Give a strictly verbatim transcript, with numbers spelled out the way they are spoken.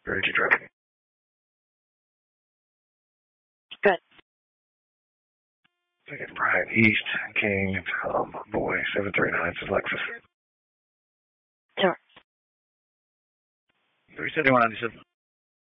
Where did you drop me? Good. Second Brian East, King, um, boy, seven three nine, this is Lexus. Sure. three seventy-one ninety-seven.